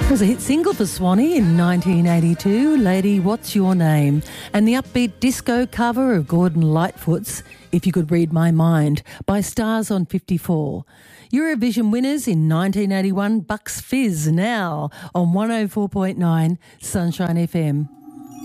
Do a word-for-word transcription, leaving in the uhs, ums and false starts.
It was a hit single for Swanee in nineteen eighty-two, Lady What's Your Name, and the upbeat disco cover of Gordon Lightfoot's If You Could Read My Mind by Stars on fifty-four. Eurovision winners in nineteen eighty-one, Bucks Fizz, now on one oh four point nine Sunshine F M.